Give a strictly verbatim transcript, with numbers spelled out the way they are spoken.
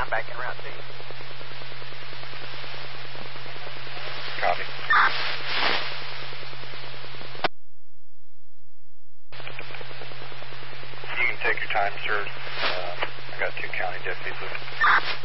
I'm back en route to you. Copy. You can take your time, sir. Uh, I got two county deputies with me.